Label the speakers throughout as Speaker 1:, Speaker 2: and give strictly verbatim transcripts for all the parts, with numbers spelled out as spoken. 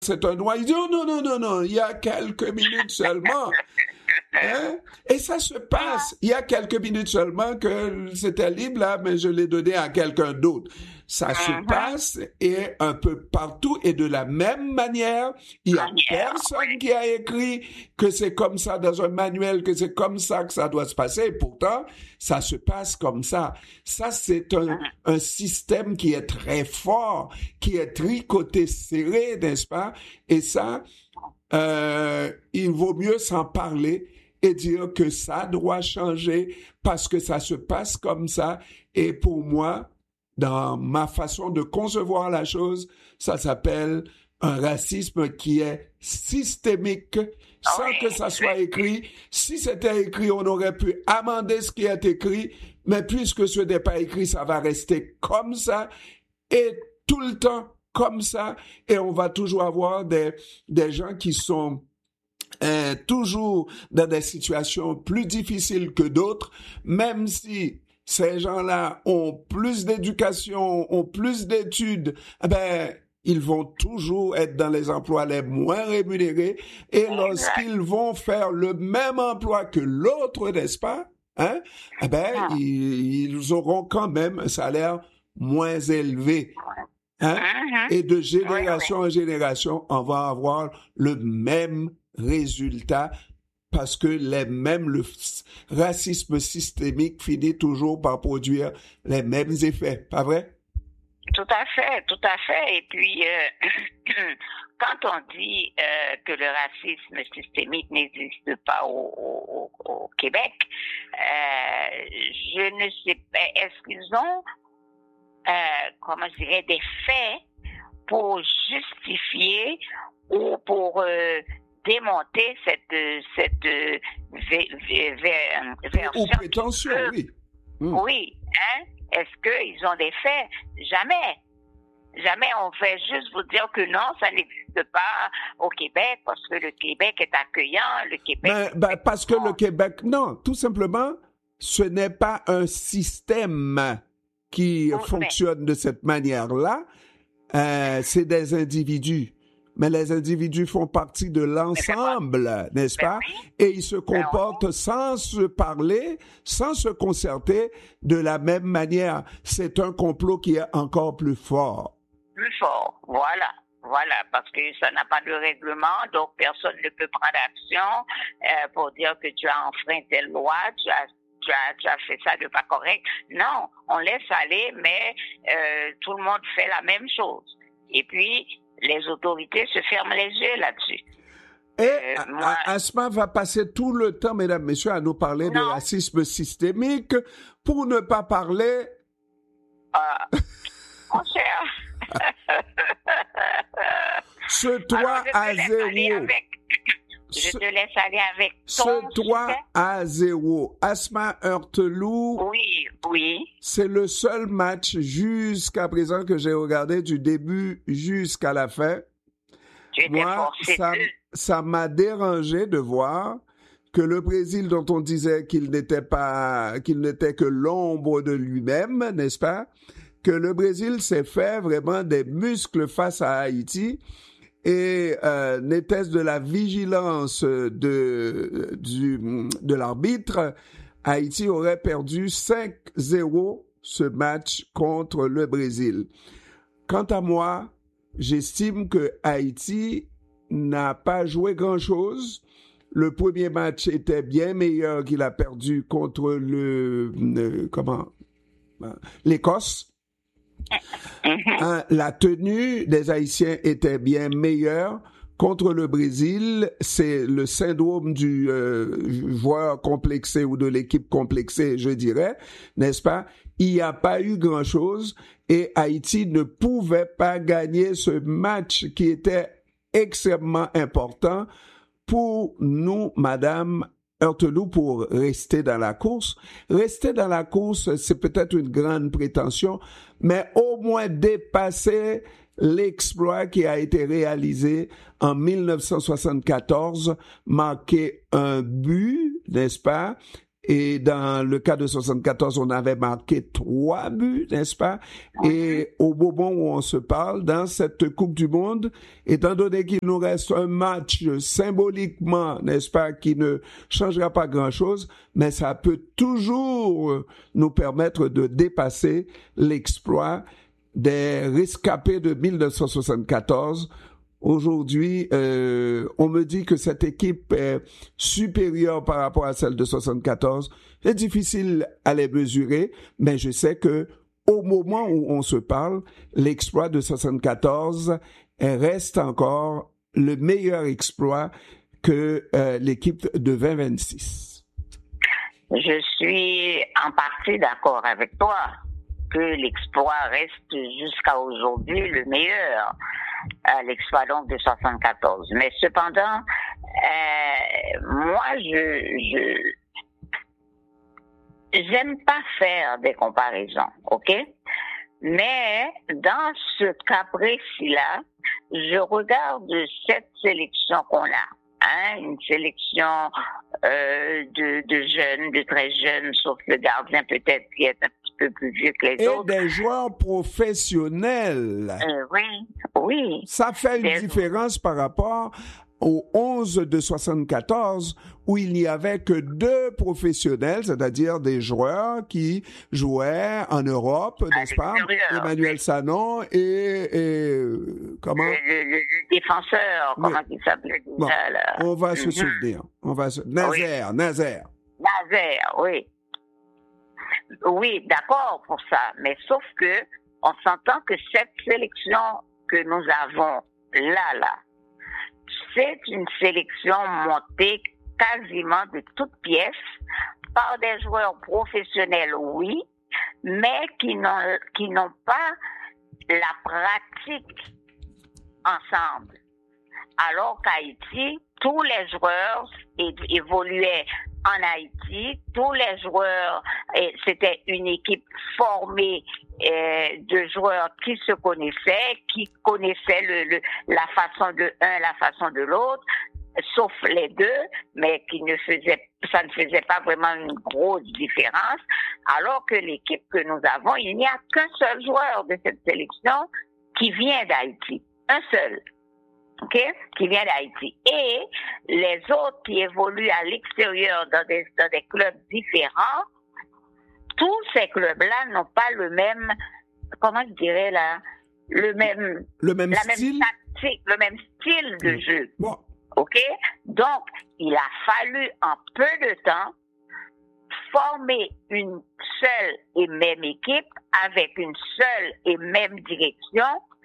Speaker 1: c'est un droit. Il dit, oh non, non, non, non, il y a quelques minutes seulement. Hein? Et ça se passe. Il y a quelques minutes seulement que c'était libre là, mais je l'ai donné à quelqu'un d'autre. Ça se passe et un peu partout et de la même manière. Il y a personne qui a écrit que c'est comme ça dans un manuel, que c'est comme ça que ça doit se passer. Et pourtant, ça se passe comme ça. Ça, c'est un, un système qui est très fort, qui est tricoté serré, n'est-ce pas? Et ça, euh, il vaut mieux s'en parler et dire que ça doit changer parce que ça se passe comme ça. Et pour moi, dans ma façon de concevoir la chose, ça s'appelle un racisme qui est systémique, sans que ça soit écrit. Si c'était écrit, on aurait pu amender ce qui est écrit, mais puisque ce n'est pas écrit, ça va rester comme ça et tout le temps comme ça, et on va toujours avoir des, des gens qui sont euh, toujours dans des situations plus difficiles que d'autres, même si ces gens-là ont plus d'éducation, ont plus d'études, eh ben, ils vont toujours être dans les emplois les moins rémunérés. Et lorsqu'ils vont faire le même emploi que l'autre, n'est-ce pas? Hein? Eh ben, ils, ils auront quand même un salaire moins élevé. Hein? Et de génération en génération, on va avoir le même résultat. Parce que les mêmes, le racisme systémique finit toujours par produire les mêmes effets, pas vrai?
Speaker 2: Tout à fait, tout à fait. Et puis, euh, quand on dit euh, que le racisme systémique n'existe pas au, au, au Québec, euh, je ne sais pas, est-ce qu'ils ont, euh, comment je dirais, des faits pour justifier ou pour... Euh, démonter cette cette euh, v, v, v, version
Speaker 1: ou prétention,
Speaker 2: que,
Speaker 1: oui.
Speaker 2: Mm. Oui, hein? Est-ce qu'ils ont des faits? Jamais. Jamais on fait juste vous dire que non, ça n'existe pas au Québec parce que le Québec est accueillant, le Québec...
Speaker 1: Ben, ben, parce que le Québec... Non, tout simplement, ce n'est pas un système qui oui, fonctionne mais... de cette manière-là. Euh, c'est des individus. Mais les individus font partie de l'ensemble, n'est-ce pas? Et ils se comportent sans se parler, sans se concerter de la même manière. C'est un complot qui est encore plus fort.
Speaker 2: Plus fort, voilà. Voilà, parce que ça n'a pas de règlement, donc personne ne peut prendre action euh, pour dire que tu as enfreint telle loi, tu as Tu as, tu as fait ça de pas correct. Non, on laisse aller, mais euh, tout le monde fait la même chose. Et puis, les autorités se ferment les yeux là-dessus.
Speaker 1: Et euh, moi, Asma va passer tout le temps, mesdames, messieurs, à nous parler non. de racisme systémique pour ne pas parler...
Speaker 2: Euh, mon cher.
Speaker 1: Ce toit à zéro.
Speaker 2: Je te laisse aller avec ton
Speaker 1: Ce toit à zéro. Asma Heurteloup.
Speaker 2: Oui, oui.
Speaker 1: C'est le seul match jusqu'à présent que j'ai regardé du début jusqu'à la fin.
Speaker 2: Tu étais
Speaker 1: Moi,
Speaker 2: forcé
Speaker 1: ça,
Speaker 2: de...
Speaker 1: ça m'a dérangé de voir que le Brésil, dont on disait qu'il n'était pas, qu'il n'était que l'ombre de lui-même, n'est-ce pas? Que le Brésil s'est fait vraiment des muscles face à Haïti. Et euh, n'était-ce de la vigilance de du de l'arbitre, Haïti aurait perdu cinq zéro ce match contre le Brésil. Quant à moi, j'estime que Haïti n'a pas joué grand-chose. Le premier match était bien meilleur qu'il a perdu contre le, le comment l'Écosse. Hein, la tenue des Haïtiens était bien meilleure. Contre le Brésil, c'est le syndrome du euh, joueur complexé ou de l'équipe complexée, je dirais, n'est-ce pas? Il n'y a pas eu grand-chose et Haïti ne pouvait pas gagner ce match qui était extrêmement important pour nous, Madame Heurteloup, pour rester dans la course. Rester dans la course, c'est peut-être une grande prétention, mais au moins dépasser l'exploit qui a été réalisé en mille neuf cent soixante-quatorze, marquer un but, n'est-ce pas, Et dans le cas de soixante-quatorze, on avait marqué trois buts, n'est-ce pas? Et au moment où on se parle, dans cette Coupe du Monde, étant donné qu'il nous reste un match symboliquement, n'est-ce pas, qui ne changera pas grand-chose, mais ça peut toujours nous permettre de dépasser l'exploit des rescapés de mille neuf cent soixante-quatorze. Aujourd'hui, euh, on me dit que cette équipe est supérieure par rapport à celle de soixante-quatorze. C'est difficile à les mesurer, mais je sais que au moment où on se parle, l'exploit de soixante-quatorze reste encore le meilleur exploit que euh, l'équipe de vingt vingt-six.
Speaker 2: Je suis en partie d'accord avec toi que l'exploit reste jusqu'à aujourd'hui le meilleur. À l'exploit donc de soixante-quatorze. Mais cependant, euh, moi, je, je, j'aime pas faire des comparaisons, ok? Mais dans ce cas précis-là, je regarde cette sélection qu'on a, hein, une sélection euh, de, de jeunes, de très jeunes, sauf le gardien peut-être qui est un petit peu plus vieux que les
Speaker 1: Et
Speaker 2: autres.
Speaker 1: Et des joueurs professionnels.
Speaker 2: Euh, oui, oui.
Speaker 1: Ça fait une
Speaker 2: des...
Speaker 1: différence par rapport aux onze de soixante-quatorze où il n'y avait que deux professionnels, c'est-à-dire des joueurs qui jouaient en Europe, à n'est-ce pas? Emmanuel Sanon et, et comment?
Speaker 2: Le, le, le défenseur,
Speaker 1: oui.
Speaker 2: comment il s'appelait déjà
Speaker 1: bon,
Speaker 2: là?
Speaker 1: On va mm-hmm. se souvenir. On va se... Nazaire, oui. Nazaire.
Speaker 2: Nazaire, oui. Oui, d'accord pour ça, mais sauf que on s'entend que cette sélection que nous avons là, là, c'est une sélection montée quasiment de toutes pièces par des joueurs professionnels, oui, mais qui n'ont, qui n'ont pas la pratique ensemble. Alors qu'Haïti, tous les joueurs évoluaient en Haïti, tous les joueurs, et c'était une équipe formée euh, de joueurs qui se connaissaient, qui connaissaient le, le, la façon de un, la façon de l'autre, sauf les deux, mais qui ne faisaient, ça ne faisait pas vraiment une grosse différence. Alors que l'équipe que nous avons, il n'y a qu'un seul joueur de cette sélection qui vient d'Haïti, un seul. OK, qui vient d'Haïti. Et les autres qui évoluent à l'extérieur dans des, dans des clubs différents, tous ces clubs-là n'ont pas le même, comment je dirais là, le même,
Speaker 1: le même
Speaker 2: la
Speaker 1: style,
Speaker 2: même tactique, le même style de
Speaker 1: mmh.
Speaker 2: jeu.
Speaker 1: Bon.
Speaker 2: OK? Donc, il a fallu en peu de temps former une seule et même équipe avec une seule et même direction.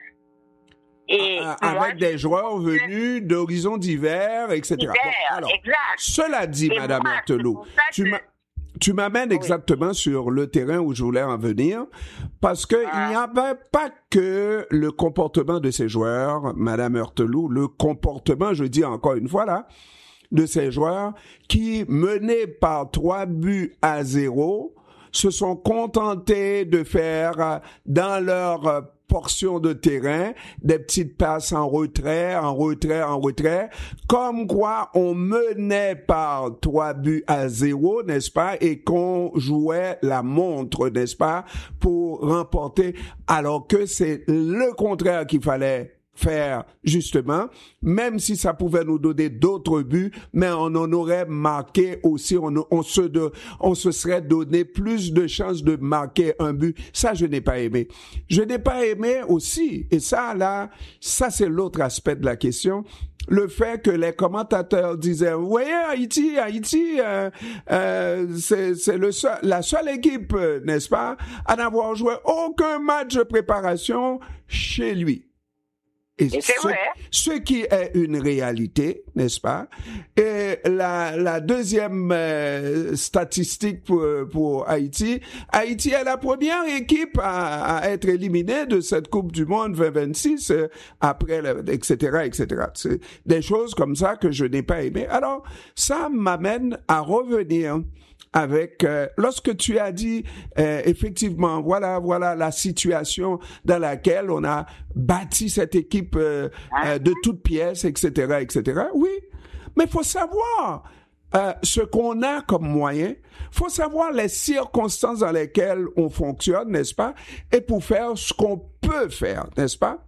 Speaker 2: Et
Speaker 1: à, avec moi, des joueurs venus d'horizons divers, et cetera.
Speaker 2: Divers,
Speaker 1: bon, alors,
Speaker 2: exact.
Speaker 1: Cela dit, et Madame Heurteloup, tu,
Speaker 2: que...
Speaker 1: m'a, tu m'amènes oui. exactement sur le terrain où je voulais en venir, parce que ah. il n'y avait pas que le comportement de ces joueurs, Madame Heurteloup, le comportement, je dis encore une fois là, de ces joueurs qui, menés par trois buts à zéro, se sont contentés de faire dans leur portion de terrain, des petites passes en retrait, en retrait, en retrait, comme quoi on menait par trois buts à zéro, n'est-ce pas, et qu'on jouait la montre, n'est-ce pas, pour remporter, alors que c'est le contraire qu'il fallait faire, justement, même si ça pouvait nous donner d'autres buts, mais on en aurait marqué aussi, on, on, se, de, on se serait donné plus de chances de marquer un but. Ça, je n'ai pas aimé. Je n'ai pas aimé aussi, et ça, là, ça, c'est l'autre aspect de la question, le fait que les commentateurs disaient, vous voyez, Haïti, Haïti, euh, euh, c'est, c'est le seul, la seule équipe, n'est-ce pas, à n'avoir joué aucun match de préparation chez lui. Et,
Speaker 2: et c'est
Speaker 1: ce,
Speaker 2: vrai.
Speaker 1: ce qui est une réalité, n'est-ce pas? Et la, la deuxième euh, statistique pour, pour Haïti, Haïti est la première équipe à, à être éliminée de cette Coupe du Monde vingt vingt-six, euh, après, le, et cetera, et cetera. C'est des choses comme ça que je n'ai pas aimé. Alors, ça m'amène à revenir avec euh, lorsque tu as dit euh, effectivement voilà voilà la situation dans laquelle on a bâti cette équipe euh, euh, de toutes pièces, etc., etc. Oui, mais faut savoir euh, ce qu'on a comme moyen, faut savoir les circonstances dans lesquelles on fonctionne, n'est-ce pas? Et pour faire ce qu'on peut faire, n'est-ce pas?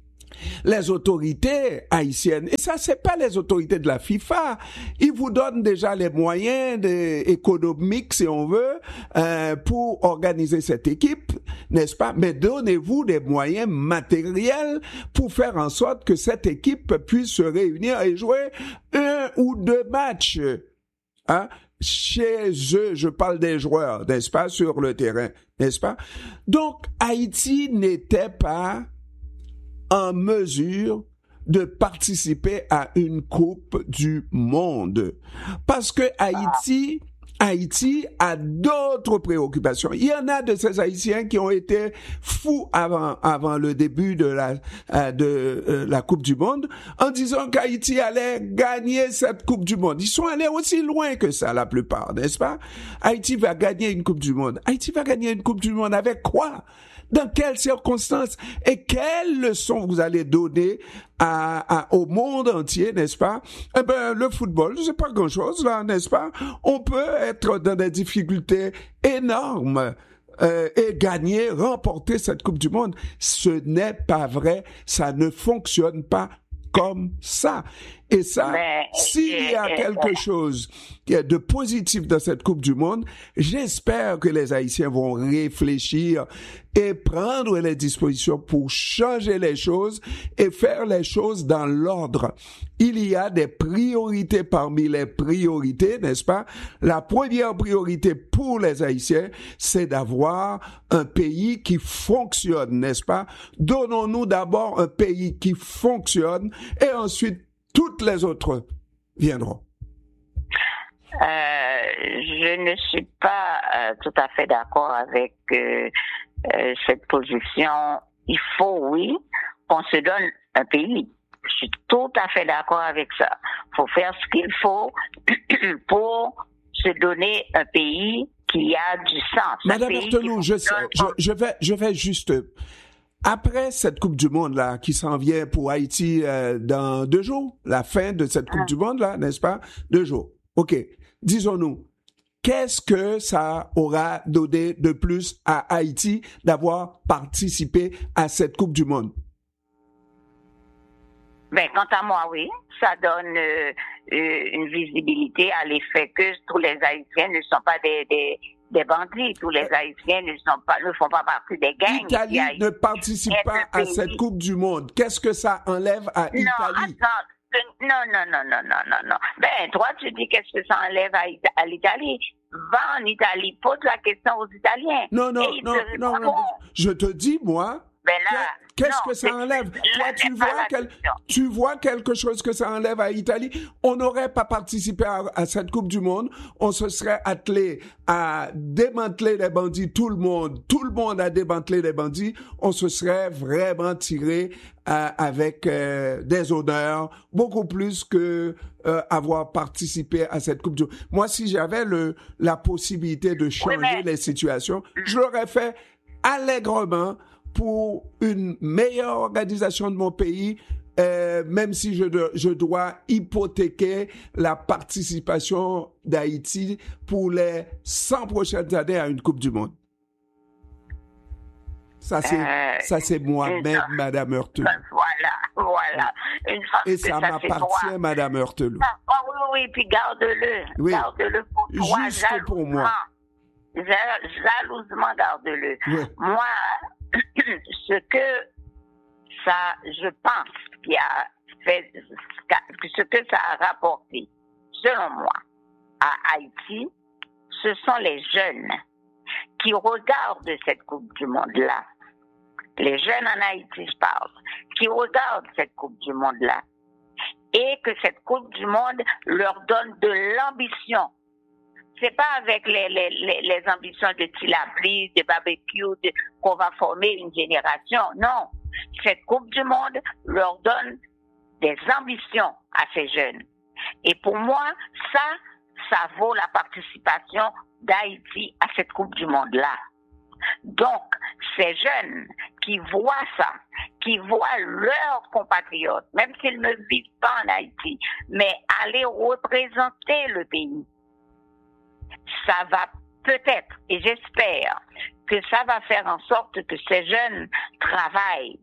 Speaker 1: Les autorités haïtiennes, et ça c'est pas les autorités de la FIFA, ils vous donnent déjà les moyens de, économiques si on veut euh, pour organiser cette équipe, n'est-ce pas? Mais donnez-vous des moyens matériels pour faire en sorte que cette équipe puisse se réunir et jouer un ou deux matchs, hein? Chez eux, je parle des joueurs, n'est-ce pas, sur le terrain, n'est-ce pas? Donc Haïti n'était pas en mesure de participer à une Coupe du Monde. Parce que Haïti, Haïti a d'autres préoccupations. Il y en a de ces Haïtiens qui ont été fous avant, avant le début de la, de euh, la Coupe du Monde en disant qu'Haïti allait gagner cette Coupe du Monde. Ils sont allés aussi loin que ça, la plupart, n'est-ce pas? Haïti va gagner une Coupe du Monde. Haïti va gagner une Coupe du Monde avec quoi? Dans quelles circonstances et quelles leçons vous allez donner à, à, au monde entier, n'est-ce pas? Eh ben, le football, c'est pas grand-chose là, n'est-ce pas? On peut être dans des difficultés énormes euh, et gagner, remporter cette Coupe du Monde. Ce n'est pas vrai, ça ne fonctionne pas comme ça. Et ça, mais, s'il y a quelque chose de positif dans cette Coupe du Monde, j'espère que les Haïtiens vont réfléchir et prendre les dispositions pour changer les choses et faire les choses dans l'ordre. Il y a des priorités parmi les priorités, n'est-ce pas? La première priorité pour les Haïtiens, c'est d'avoir un pays qui fonctionne, n'est-ce pas? Donnons-nous d'abord un pays qui fonctionne et ensuite toutes les autres viendront.
Speaker 2: Euh, je ne suis pas euh, tout à fait d'accord avec euh, euh, cette position. Il faut, oui, qu'on se donne un pays. Je suis tout à fait d'accord avec ça. Il faut faire ce qu'il faut pour se donner un pays qui a du sens.
Speaker 1: Madame Berthelot, je, sais, je, je, vais, je vais juste... Après cette Coupe du Monde-là, qui s'en vient pour Haïti euh, dans deux jours, la fin de cette Coupe ah. du Monde-là, n'est-ce pas? Deux jours. OK. Disons-nous, qu'est-ce que ça aura donné de plus à Haïti d'avoir participé à cette Coupe du Monde?
Speaker 2: Ben, quant à moi, oui. Ça donne euh, euh, une visibilité à l'effet que tous les Haïtiens ne sont pas des... des des bandits, tous les Haïtiens ne sont pas, ne font pas partie des gangs.
Speaker 1: L'Italie ne participe pas à pays. cette Coupe du Monde. Qu'est-ce que ça enlève à l'Italie?
Speaker 2: Non, attends. Non, non, non, non, non, non, non. Ben, toi, tu dis qu'est-ce que ça enlève à, à l'Italie? Va en Italie, pose la question aux Italiens.
Speaker 1: Non, non, non, non, non. Je te dis, moi,
Speaker 2: ben là,
Speaker 1: qu'est-ce non, que ça enlève? Toi, tu vois, quel, tu vois quelque chose que ça enlève à l'Italie? On n'aurait pas participé à, à cette Coupe du Monde. On se serait attelé à démanteler les bandits. Tout le monde, tout le monde a démantelé les bandits. On se serait vraiment tiré euh, avec euh, des honneurs, beaucoup plus que euh, avoir participé à cette Coupe du Monde. Moi, si j'avais le la possibilité de changer oui, mais... les situations, je l'aurais fait allègrement pour une meilleure organisation de mon pays, euh, même si je, de, je dois hypothéquer la participation d'Haïti pour les cent prochaines années à une Coupe du Monde. Ça, c'est, euh, ça, c'est moi-même, Madame Heurtelou.
Speaker 2: Voilà, voilà. Une fois
Speaker 1: Et ça, ça m'appartient, Madame Heurtelou.
Speaker 2: Ah, oh, oui, oui, puis garde-le.
Speaker 1: Oui.
Speaker 2: Garde-le pour toi.
Speaker 1: Juste pour moi.
Speaker 2: Jalousement, garde-le. Oui. Moi, ce que ça, je pense, qui a fait, ce que ça a rapporté, selon moi, à Haïti, ce sont les jeunes qui regardent cette Coupe du Monde-là. Les jeunes en Haïti, je parle, qui regardent cette Coupe du Monde-là. Et que cette Coupe du Monde leur donne de l'ambition. C'est pas avec les, les, les, les ambitions de Tilapli, de barbecue, de, qu'on va former une génération. Non. Cette Coupe du Monde leur donne des ambitions à ces jeunes. Et pour moi, ça, ça vaut la participation d'Haïti à cette Coupe du Monde-là. Donc, ces jeunes qui voient ça, qui voient leurs compatriotes, même s'ils ne vivent pas en Haïti, mais aller représenter le pays, ça va peut-être, et j'espère, que ça va faire en sorte que ces jeunes travaillent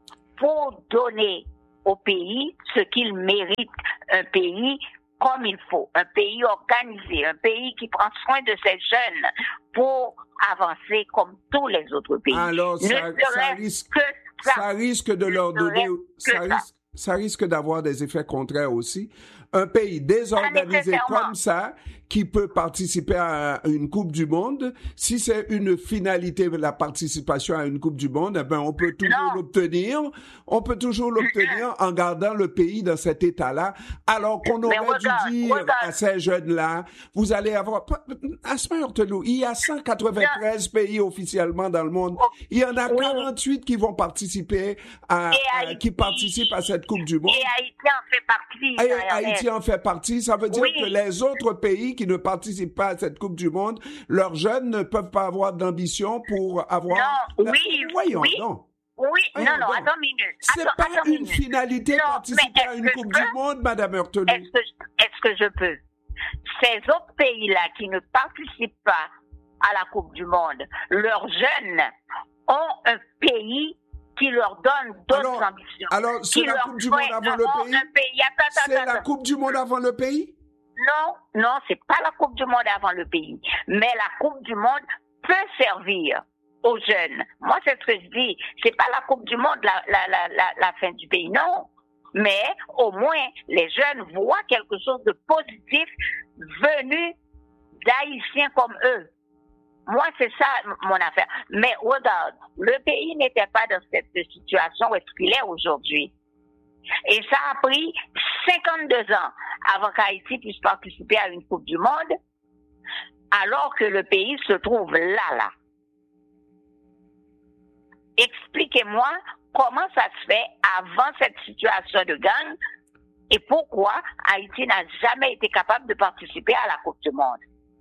Speaker 2: pour donner au pays ce qu'il mérite, un pays comme il faut, un pays organisé, un pays qui prend soin de ses jeunes pour avancer comme tous les autres pays.
Speaker 1: Alors, ça, ça, risque, que ça. ça risque de leur donner, ça risque, ça risque d'avoir des effets contraires aussi. Un pays désorganisé comme ça, qui peut participer à une Coupe du Monde, si c'est une finalité de la participation à une Coupe du Monde, eh ben on peut toujours non. l'obtenir. On peut toujours l'obtenir en gardant le pays dans cet état-là. Alors qu'on aurait regarde, dû dire regarde. à ces jeunes-là, vous allez avoir... Asma Ortelou, il y a cent quatre-vingt-treize non. pays officiellement dans le monde. Il y en a oui. quarante-huit qui vont participer à, à qui participent à cette Coupe du Monde.
Speaker 2: Et Haïti en fait partie.
Speaker 1: Et Haïti en fait partie. Ça veut dire oui. que les autres pays qui ne participent pas à cette Coupe du Monde, leurs jeunes ne peuvent pas avoir d'ambition pour avoir...
Speaker 2: Non, la... oui,
Speaker 1: Voyons,
Speaker 2: oui.
Speaker 1: non.
Speaker 2: Oui, Voyons non, non, donc. attends une minute.
Speaker 1: C'est
Speaker 2: attends,
Speaker 1: pas
Speaker 2: attends
Speaker 1: une
Speaker 2: minute.
Speaker 1: finalité de participer à une Coupe du Monde, Madame Ortelou.
Speaker 2: Est-ce que, est-ce que je peux? Ces autres pays-là qui ne participent pas à la Coupe du Monde, leurs jeunes ont un pays qui leur donne d'autres
Speaker 1: alors,
Speaker 2: ambitions.
Speaker 1: Alors, c'est la Coupe du Monde avant le pays?
Speaker 2: pays. Attends, attends,
Speaker 1: c'est
Speaker 2: attends.
Speaker 1: la Coupe du Monde avant le pays?
Speaker 2: Non, non, c'est pas la Coupe du Monde avant le pays. Mais la Coupe du Monde peut servir aux jeunes. Moi, c'est ce que je dis. C'est pas la Coupe du Monde la, la, la, la, la fin du pays, non. Mais au moins, les jeunes voient quelque chose de positif venu d'Haïtiens comme eux. Moi, c'est ça mon affaire. Mais regarde, le pays n'était pas dans cette situation où est-ce qu'il est aujourd'hui. Et ça a pris cinquante-deux ans avant qu'Haïti puisse participer à une Coupe du Monde, alors que le pays se trouve là, là. Expliquez-moi comment ça se fait avant cette situation de gang et pourquoi Haïti n'a jamais été capable de participer à la Coupe du Monde.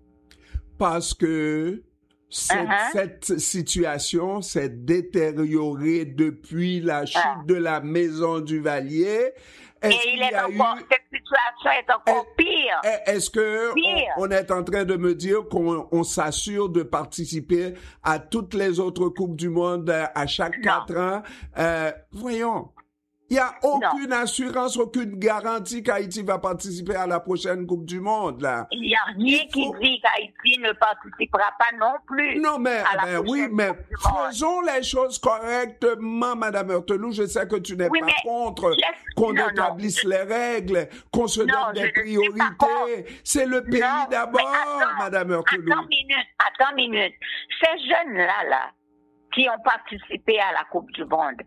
Speaker 1: Parce que cette, uh-huh. cette situation s'est détériorée depuis la chute uh-huh. de la maison du Valier. Est-ce
Speaker 2: et il est encore, eu... cette situation est encore est, pire.
Speaker 1: Est-ce que pire. On, on est en train de me dire qu'on on s'assure de participer à toutes les autres Coupes du Monde à chaque non. quatre ans? Euh, voyons. Il n'y a aucune non. assurance, aucune garantie qu'Haïti va participer à la prochaine Coupe du Monde, là.
Speaker 2: Il n'y a rien faut... qui dit qu'Haïti ne participera pas non plus.
Speaker 1: Non, mais,
Speaker 2: à la
Speaker 1: ben oui, mais faisons les choses correctement, Madame Ortelou. Je sais que tu n'es
Speaker 2: oui,
Speaker 1: pas contre laisse... qu'on non, établisse non. les règles, qu'on se non, donne des priorités. C'est le pays non, d'abord, Madame Ortelou.
Speaker 2: Attends une minute, attends une minute. Ces jeunes-là, là, qui ont participé à la Coupe du Monde,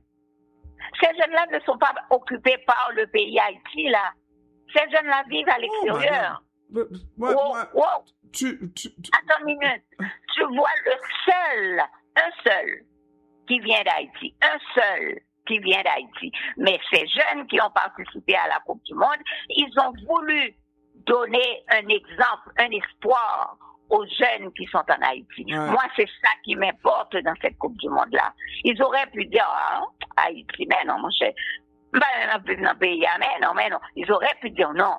Speaker 2: ces jeunes-là ne sont pas occupés par le pays Haïti, là. Ces jeunes-là vivent à l'extérieur.
Speaker 1: Oh, moi,
Speaker 2: oh,
Speaker 1: moi,
Speaker 2: oh.
Speaker 1: Tu, tu, tu...
Speaker 2: Attends une minute. Tu vois le seul, un seul, qui vient d'Haïti. Un seul qui vient d'Haïti. Mais ces jeunes qui ont participé à la Coupe du Monde, ils ont voulu donner un exemple, un espoir aux jeunes qui sont en Haïti. Ouais. Moi, c'est ça qui m'importe dans cette Coupe du Monde-là. Ils auraient pu dire, ah, Haïti, mais non, mon cher. Ben, dans le pays, mais non, mais non. Ils auraient pu dire non.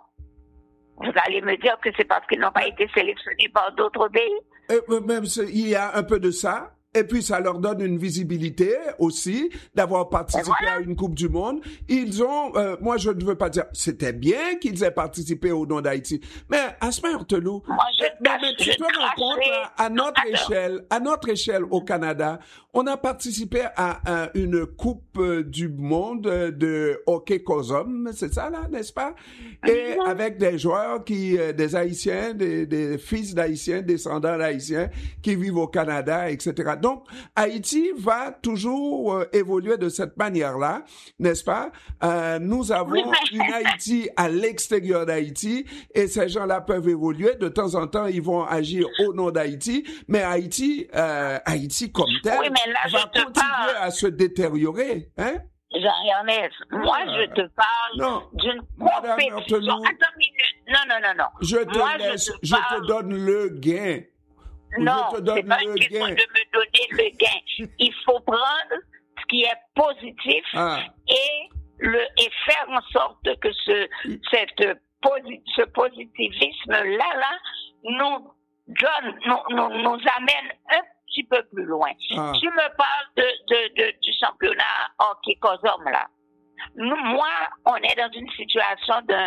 Speaker 2: Vous allez me dire que c'est parce qu'ils n'ont pas été sélectionnés par d'autres pays?
Speaker 1: Et, même, il y a un peu de ça. Et puis, ça leur donne une visibilité aussi d'avoir participé voilà. à une Coupe du Monde. Ils ont, euh, moi, je ne veux pas dire, c'était bien qu'ils aient participé au nom d'Haïti. Mais, Asma Ortelou, mais, mais tu te rends compte, à, à notre Alors. échelle, à notre échelle au Canada, on a participé à, à une Coupe du Monde de hockey cosum, c'est ça, là, n'est-ce pas? Et mm-hmm. avec des joueurs qui, des Haïtiens, des, des fils d'Haïtiens, descendants d'Haïtiens, qui vivent au Canada, et cetera. Donc, Haïti va toujours euh, évoluer de cette manière-là, n'est-ce pas? Euh, nous avons oui, mais... une Haïti à l'extérieur d'Haïti et ces gens-là peuvent évoluer. De temps en temps, ils vont agir au nom d'Haïti, mais Haïti, euh, Haïti comme tel,
Speaker 2: oui, mais là,
Speaker 1: va continuer parle... à se détériorer, hein?
Speaker 2: Jean-Ernest, moi, euh, je te parle non, d'une compétition. Attends une minute. Non, non, non, non.
Speaker 1: Je te
Speaker 2: moi,
Speaker 1: laisse,
Speaker 2: je te,
Speaker 1: je
Speaker 2: parle...
Speaker 1: te donne le gain.
Speaker 2: Non,
Speaker 1: je te donne
Speaker 2: c'est pas une
Speaker 1: le
Speaker 2: question
Speaker 1: gain.
Speaker 2: de me donner le gain. Il faut prendre ce qui est positif
Speaker 1: Ah.
Speaker 2: et le et faire en sorte que ce cette posi- ce positivisme là là nous donne nous, nous, nous amène un petit peu plus loin.
Speaker 1: Ah.
Speaker 2: Tu me parles de, de, de du championnat hockey cosum là. Nous, moi, on est dans une situation d'un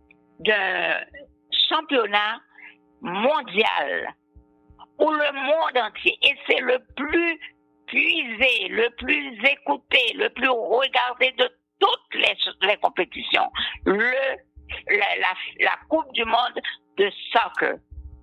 Speaker 2: d'un championnat mondial où le monde entier, et c'est le plus puisé, le plus écouté, le plus regardé de toutes les, les compétitions, le, la, la, la Coupe du monde de soccer.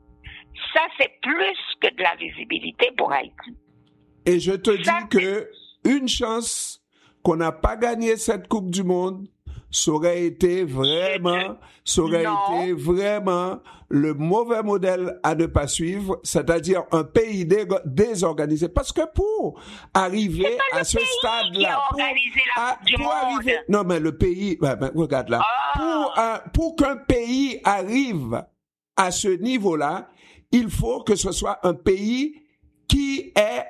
Speaker 2: Ça, c'est plus que de la visibilité pour Haïti.
Speaker 1: Et je te
Speaker 2: Ça,
Speaker 1: dis que une chance qu'on n'a pas gagné cette Coupe du Monde, ça aurait été vraiment, ça aurait
Speaker 2: Non.
Speaker 1: été vraiment le mauvais modèle à ne pas suivre, c'est-à-dire un pays dé- désorganisé. Parce que pour arriver
Speaker 2: C'est pas
Speaker 1: à
Speaker 2: le
Speaker 1: ce
Speaker 2: pays
Speaker 1: stade-là,
Speaker 2: qui a
Speaker 1: pour,
Speaker 2: organisé la
Speaker 1: à-
Speaker 2: Coupe du
Speaker 1: pour
Speaker 2: Monde.
Speaker 1: arriver, non mais le pays, ben, ben, regarde là,
Speaker 2: Ah.
Speaker 1: pour un, pour qu'un pays arrive à ce niveau-là, il faut que ce soit un pays qui est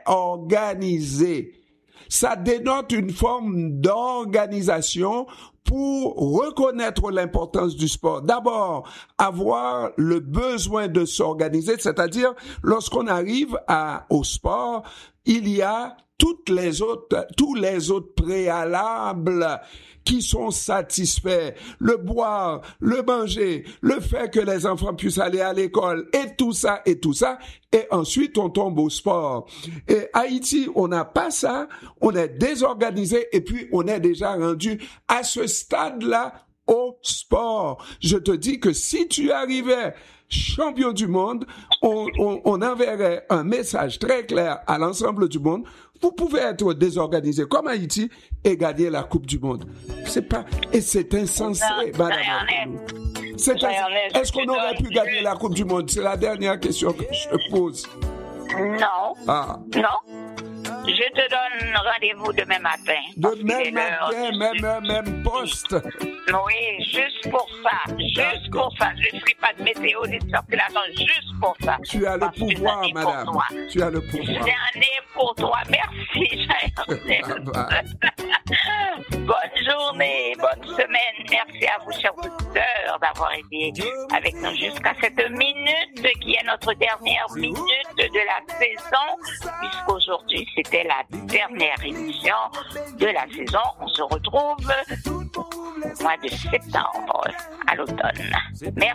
Speaker 1: organisé. Ça dénote une forme d'organisation pour reconnaître l'importance du sport. D'abord, avoir le besoin de s'organiser, c'est-à-dire lorsqu'on arrive à, au sport, il y a toutes les autres, tous les autres préalables qui sont satisfaits. Le boire, le manger, le fait que les enfants puissent aller à l'école, et tout ça, et tout ça. Et ensuite, on tombe au sport. Et Haïti, on n'a pas ça. On est désorganisé et puis on est déjà rendu à ce stade-là au sport. Je te dis que si tu arrivais champion du monde, on, on, on enverrait un message très clair à l'ensemble du monde. Vous pouvez être désorganisé comme Haïti et gagner la Coupe du Monde. C'est pas, et c'est insensé,
Speaker 2: Non,
Speaker 1: madame.
Speaker 2: non,
Speaker 1: C'est
Speaker 2: non,
Speaker 1: insensé.
Speaker 2: non,
Speaker 1: Est-ce qu'on
Speaker 2: non,
Speaker 1: aurait pu
Speaker 2: non,
Speaker 1: gagner
Speaker 2: non.
Speaker 1: la Coupe du Monde? C'est la dernière question que je te pose.
Speaker 2: Non,
Speaker 1: Ah.
Speaker 2: non. Je te donne rendez-vous demain matin. Parce
Speaker 1: De
Speaker 2: qu'il est
Speaker 1: même
Speaker 2: l'heure
Speaker 1: matin,
Speaker 2: du-
Speaker 1: même heure, même poste.
Speaker 2: Oui, juste pour ça. Juste
Speaker 1: D'accord.
Speaker 2: pour ça. Je ne suis pas de météo ni de circulation, juste pour ça.
Speaker 1: Tu as le
Speaker 2: Parce que
Speaker 1: pouvoir,
Speaker 2: j'en ai pour
Speaker 1: madame.
Speaker 2: toi.
Speaker 1: Tu as le pouvoir.
Speaker 2: J'en ai pour toi. Merci,
Speaker 1: Bye bye.
Speaker 2: Bonne journée, bonne semaine. Merci à vous, chers auditeurs, d'avoir été avec nous jusqu'à cette minute qui est notre dernière minute de la saison, puisqu'aujourd'hui, c'était la dernière émission de la saison. On se retrouve au mois de septembre, à l'automne. Merci.